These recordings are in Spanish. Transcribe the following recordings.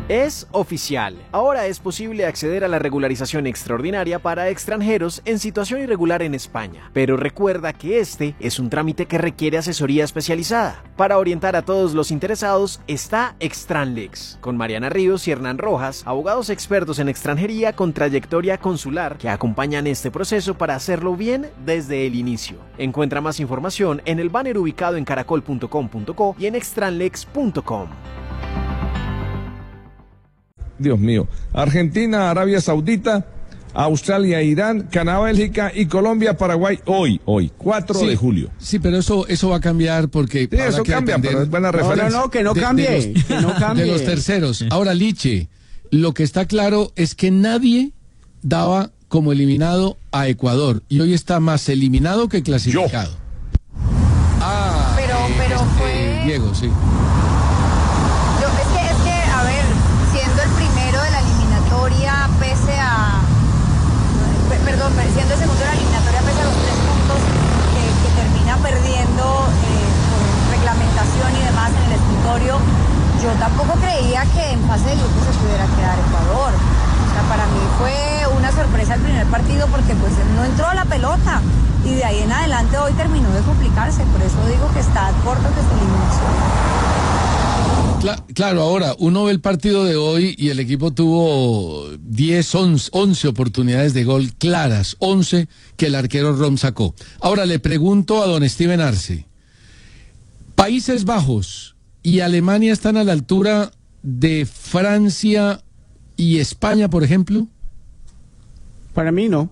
Es oficial. Ahora es posible acceder a la regularización extraordinaria para extranjeros en situación irregular en España. Pero recuerda que este es un trámite que requiere asesoría especializada. Para orientar a todos los interesados está Extranlex, con Mariana Ríos y Hernán Rojas, abogados expertos en extranjería con trayectoria consular que acompañan este proceso para hacerlo bien desde el inicio. Encuentra más información en el banner ubicado en caracol.com.co y en extranlex.com. Dios mío. Argentina, Arabia Saudita, Australia, Irán, Canadá, Bélgica y Colombia, Paraguay, hoy, 4 de julio. Sí, pero eso va a cambiar porque... Sí, eso cambia, pero es buena referencia. No, que no cambie, que no cambie. De los terceros. Ahora, Liche, lo que está claro es que nadie daba como eliminado a Ecuador y hoy está más eliminado que clasificado. Pero fue... Diego, sí. Siendo el segundo de la eliminatoria pese a los 3 puntos que termina perdiendo por reglamentación y demás en el escritorio, yo tampoco creía que en fase de grupo se pudiera quedar Ecuador. O sea, para mí fue una sorpresa el primer partido porque pues no entró a la pelota y de ahí en adelante hoy terminó de complicarse, por eso digo que está corto que esta eliminación. Claro, ahora uno ve el partido de hoy y el equipo tuvo 11 oportunidades de gol claras, 11 que el arquero Rom sacó. Ahora le pregunto a don Steven Arce, ¿Países Bajos y Alemania están a la altura de Francia y España, por ejemplo? Para mí no.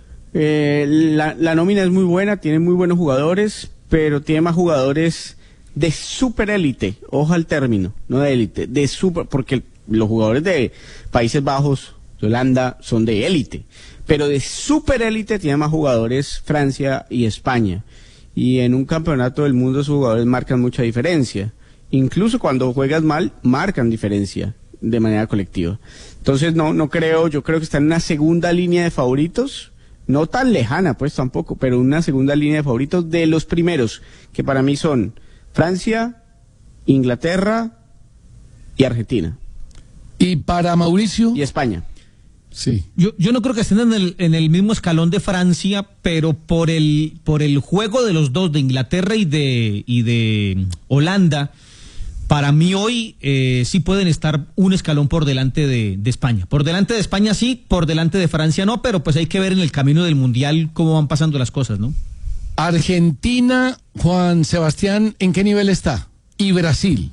La nómina es muy buena, tiene muy buenos jugadores, pero tiene más jugadores de super élite, ojo al término, no de élite, de super, porque los jugadores de Países Bajos, de Holanda, son de élite, pero de super élite tiene más jugadores Francia y España, y en un campeonato del mundo esos jugadores marcan mucha diferencia, incluso cuando juegas mal, marcan diferencia de manera colectiva. Entonces no creo, yo creo que está en una segunda línea de favoritos, no tan lejana pues tampoco, pero una segunda línea de favoritos de los primeros, que para mí son Francia, Inglaterra y Argentina. ¿Y para Mauricio? Y España. Sí. Yo no creo que estén en el mismo escalón de Francia, pero por el juego de los dos, de Inglaterra y de Holanda, para mí hoy sí pueden estar un escalón por delante de España. Por delante de España sí, por delante de Francia no, pero pues hay que ver en el camino del Mundial cómo van pasando las cosas, ¿no? Argentina, Juan Sebastián, ¿en qué nivel está? ¿Y Brasil?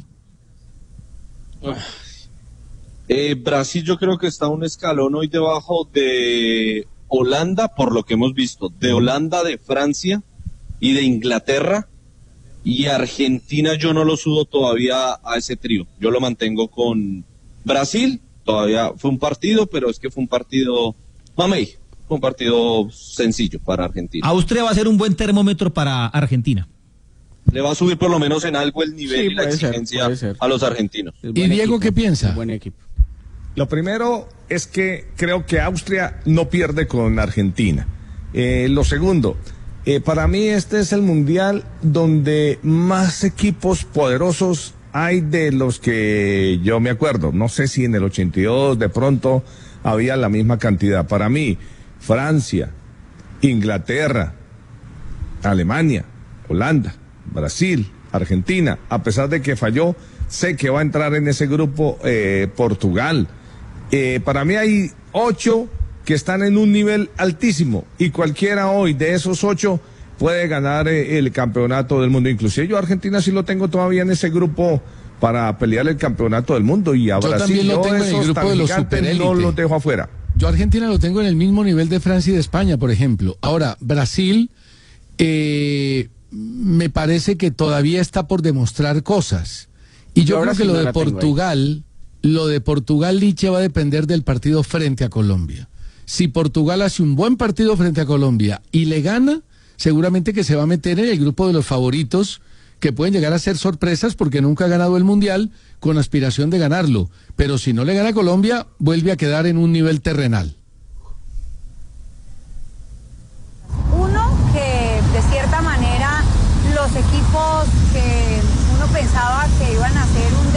Brasil yo creo que está un escalón hoy debajo de Holanda, por lo que hemos visto, de Holanda, de Francia y de Inglaterra, y Argentina yo no lo subo todavía a ese trío, yo lo mantengo con Brasil, todavía fue un partido, pero es que fue un partido mamey. Un partido sencillo para Argentina. Austria va a ser un buen termómetro para Argentina. Le va a subir por lo menos en algo el nivel y la exigencia a los argentinos. ¿Y Diego equipo, qué piensa? Buen equipo. Lo primero es que creo que Austria no pierde con Argentina. Lo segundo, para mí este es el mundial donde más equipos poderosos hay de los que yo me acuerdo. No sé si en el 82 de pronto había la misma cantidad. Para mí, Francia, Inglaterra, Alemania, Holanda, Brasil, Argentina, a pesar de que falló, sé que va a entrar en ese grupo Portugal. Para mí hay 8 que están en un nivel altísimo y cualquiera hoy de esos 8 puede ganar el campeonato del mundo. Inclusive yo a Argentina sí lo tengo todavía en ese grupo para pelear el campeonato del mundo, y a Brasil también lo tengo en el grupo de los superélite. No los dejo afuera. Yo a Argentina lo tengo en el mismo nivel de Francia y de España, por ejemplo. Ahora, Brasil me parece que todavía está por demostrar cosas. Y yo creo que lo de Portugal, Liche, va a depender del partido frente a Colombia. Si Portugal hace un buen partido frente a Colombia y le gana, seguramente que se va a meter en el grupo de los favoritos, que pueden llegar a ser sorpresas porque nunca ha ganado el Mundial con aspiración de ganarlo. Pero si no le gana a Colombia, vuelve a quedar en un nivel terrenal. Uno, que de cierta manera los equipos que uno pensaba que iban a ser un